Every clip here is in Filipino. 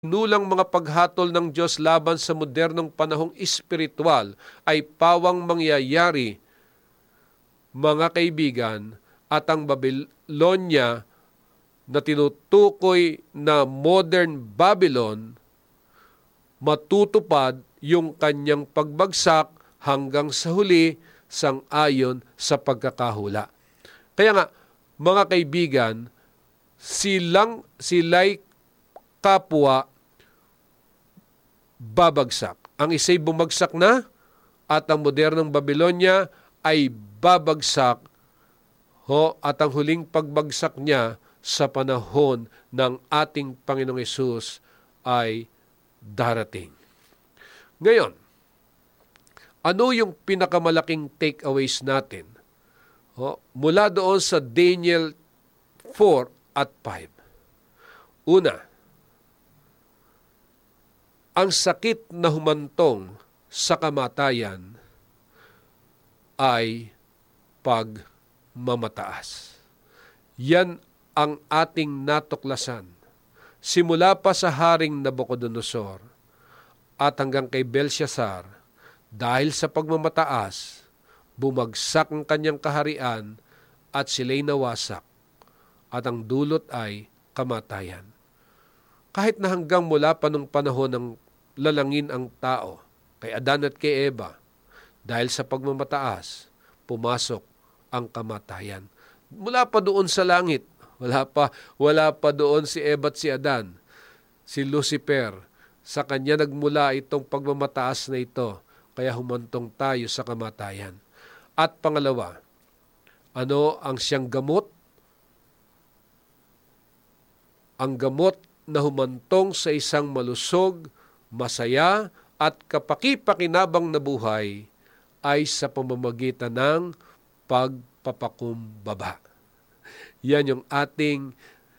Nulang mga paghatol ng Diyos laban sa modernong panahong espiritual ay pawang mangyayari, mga kaibigan, at ang Babylonia na tinutukoy na modern Babylon, matutupad yung kanyang pagbagsak hanggang sa huli sang-ayon sa pagkakahula. Kaya nga, mga kaibigan, sila'y kapwa babagsak. Ang isa'y bumagsak na at ang modernong Babylonia ay babagsak at ang huling pagbagsak niya sa panahon ng ating Panginoong Hesus ay darating. Ngayon, ano yung pinakamalaking takeaways natin? Mula doon sa Daniel 4 at 5. Una, ang sakit na humantong sa kamatayan ay pagmamataas. Yan ang ating natuklasan. Simula pa sa Haring Nabucodonosor at hanggang kay Belshazzar, dahil sa pagmamataas, bumagsak ang kanyang kaharian at sila'y nawasak at ang dulot ay kamatayan. Kahit na hanggang mula pa nung panahon ng lalangin ang tao, kay Adan at kay Eva, dahil sa pagmamataas, pumasok ang kamatayan. Mula pa doon sa langit, wala pa doon si Eva at si Adan, si Lucifer, sa kanya nagmula itong pagmamataas na ito, kaya humantong tayo sa kamatayan. At pangalawa, ano ang siyang gamot? Ang gamot na humantong sa isang malusog, masaya at kapaki-pakinabang na buhay ay sa pamamagitan ng pagpapakumbaba. Yan yung ating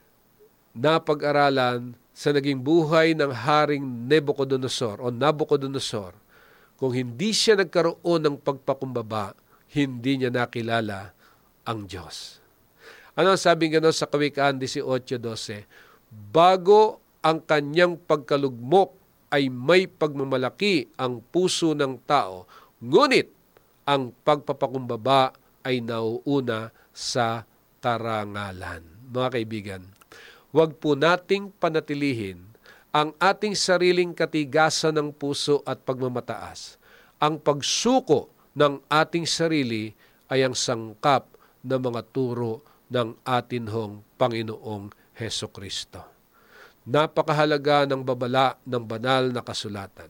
napag-aralan sa naging buhay ng Haring Nabucodonosor. Kung hindi siya nagkaroon ng pagpakumbaba, hindi niya nakilala ang Diyos. Ano ang sabi nga sa Kawikaan 18:12? Bago ang kanyang pagkalugmok ay may pagmamalaki ang puso ng tao, ngunit ang pagpapakumbaba ay nauuna sa karangalan. Mga kaibigan, huwag po nating panatilihin ang ating sariling katigasan ng puso at pagmamataas. Ang pagsuko ng ating sarili ay ang sangkap ng mga turo ng atin hong Panginoong Hesukristo. Napakahalaga ng babala ng banal na kasulatan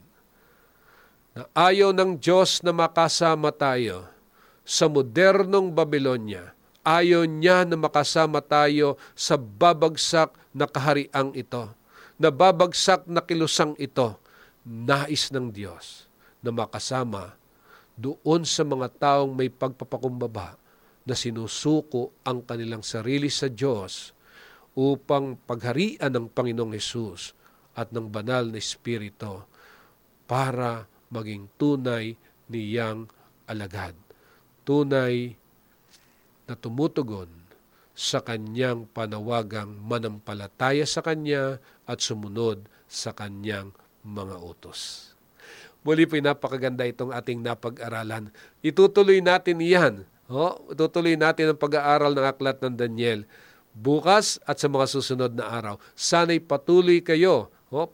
na ayaw ng Diyos na makasama tayo sa modernong Babylonia. Ayaw niya na makasama tayo sa babagsak na kahariang ito, na babagsak na kilusang ito. Nais ng Diyos na makasama doon sa mga taong may pagpapakumbaba na sinusuko ang kanilang sarili sa Diyos upang pagharian ng Panginoong Hesus at ng banal na Espiritu para maging tunay niyang alagad. Tunay na tumutugon sa kanyang panawagang manampalataya sa kanya at sumunod sa kanyang mga utos. Muli po'y napakaganda itong ating napag-aralan. Itutuloy natin iyan. Itutuloy natin ang pag-aaral ng aklat ng Daniel bukas at sa mga susunod na araw. Sana'y patuloy kayo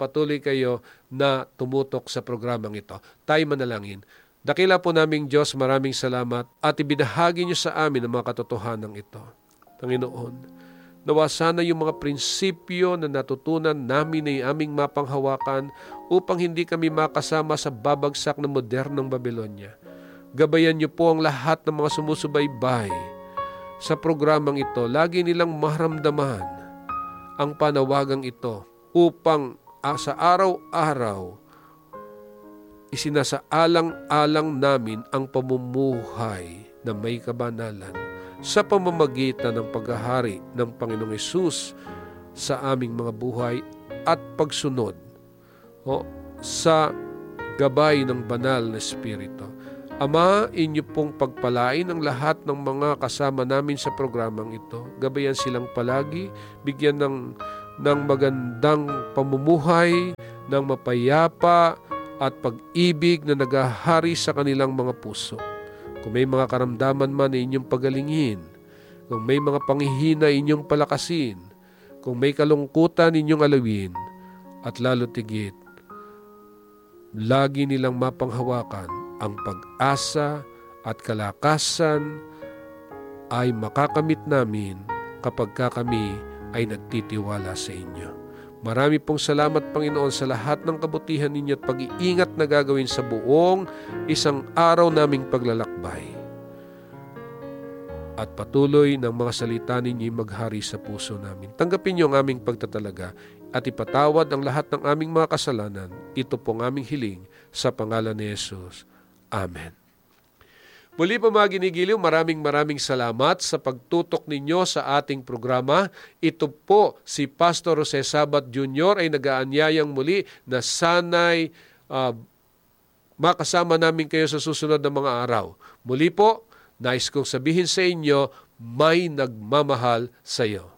na tumutok sa programang ito. Tayo manalangin. Dakila po naming Diyos, maraming salamat at ibinahagi niyo sa amin ang mga katotohanan ito. Panginoon, nawa sana yung mga prinsipyo na natutunan namin ay aming mapanghawakan upang hindi kami makasama sa babagsak ng modernong Babylonia. Gabayan niyo po ang lahat ng mga sumusubaybay sa programang ito. Lagi nilang maramdaman ang panawagang ito upang sa araw-araw isinasaalang-alang namin ang pamumuhay na may kabanalan sa pamamagitan ng paghahari ng Panginoong Hesus sa aming mga buhay at pagsunod sa gabay ng banal na Espiritu. Ama, inyo pong pagpalain ang lahat ng mga kasama namin sa programang ito. Gabayan silang palagi, bigyan ng ng magandang pamumuhay, ng mapayapa at pag-ibig na nagahari sa kanilang mga puso. Kung may mga karamdaman man, inyong pagalingin. Kung may mga panghihina, inyong palakasin. Kung may kalungkutan, inyong alawin. At lalo tigit, lagi nilang mapanghawakan ang pag-asa at kalakasan ay makakamit namin kapag kami ay nagtitiwala sa inyo. Marami pong salamat, Panginoon, sa lahat ng kabutihan ninyo at pag-iingat na gagawin sa buong isang araw naming paglalakbay. At patuloy ng mga salita ninyo maghari sa puso namin. Tanggapin niyo ang aming pagtatalaga at ipatawad ang lahat ng aming mga kasalanan. Ito pong aming hiling sa pangalan ni Jesus. Amen. Muli pa mga ginigiliw, maraming salamat sa pagtutok ninyo sa ating programa. Ito po si Pastor Jose Sabat Jr. ay nag-aanyayang muli na sana'y makasama namin kayo sa susunod na mga araw. Muli po, nais kong sabihin sa inyo, may nagmamahal sa iyo.